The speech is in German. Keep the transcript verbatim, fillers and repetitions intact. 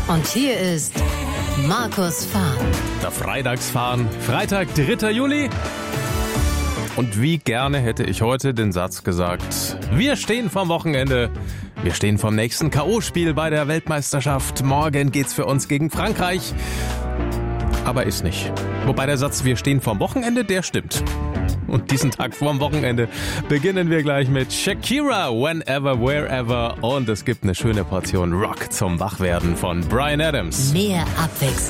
Und hier ist Markus Fahren. Der Freitagsfahren, Freitag, dritter Juli. Und wie gerne hätte ich heute den Satz gesagt: Wir stehen vorm Wochenende, wir stehen vorm nächsten K O-Spiel bei der Weltmeisterschaft. Morgen geht's für uns gegen Frankreich. Aber ist nicht. Wobei der Satz, wir stehen vorm Wochenende, der stimmt. Und diesen Tag vorm Wochenende beginnen wir gleich mit Shakira, Whenever, Wherever. Und es gibt eine schöne Portion Rock zum Wachwerden von Bryan Adams. Mehr Abwechslung.